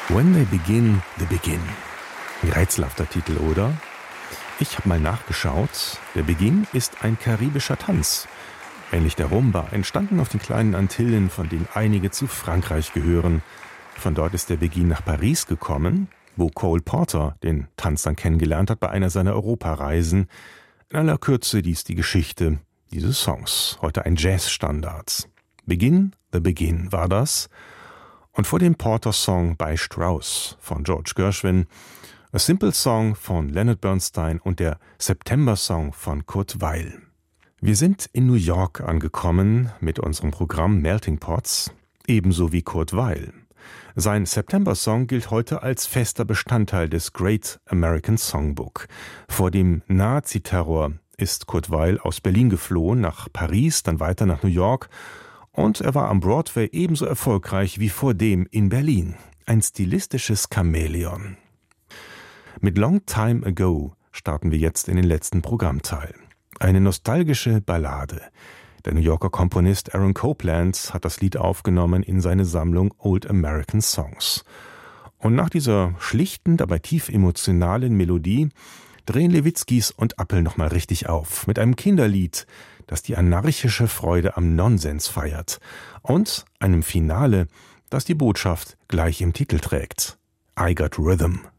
When They Begin, They Begin. Ein rätselhafter Titel, oder? Ich habe mal nachgeschaut. Der Beginn ist ein karibischer Tanz. Ähnlich der Rumba, entstanden auf den kleinen Antillen, von denen einige zu Frankreich gehören. Von dort ist der Beginn nach Paris gekommen, wo Cole Porter den Tanz dann kennengelernt hat bei einer seiner Europareisen. In aller Kürze dies die Geschichte dieses Songs, heute ein Jazzstandard. Begin, The Begin war das. Und vor dem Porter-Song bei Strauss von George Gershwin, A Simple Song von Leonard Bernstein und der September-Song von Kurt Weill. Wir sind in New York angekommen mit unserem Programm Melting Pots, ebenso wie Kurt Weill. Sein September-Song gilt heute als fester Bestandteil des Great American Songbook. Vor dem Nazi-Terror ist Kurt Weill aus Berlin geflohen, nach Paris, dann weiter nach New York. Und er war am Broadway ebenso erfolgreich wie vor dem in Berlin. Ein stilistisches Chamäleon. Mit Long Time Ago starten wir jetzt in den letzten Programmteil. Eine nostalgische Ballade. Der New Yorker Komponist Aaron Copland hat das Lied aufgenommen in seine Sammlung Old American Songs. Und nach dieser schlichten, dabei tief emotionalen Melodie drehen Lewitzkis und Appel nochmal richtig auf. Mit einem Kinderlied, das die anarchische Freude am Nonsens feiert. Und einem Finale, das die Botschaft gleich im Titel trägt. I Got Rhythm.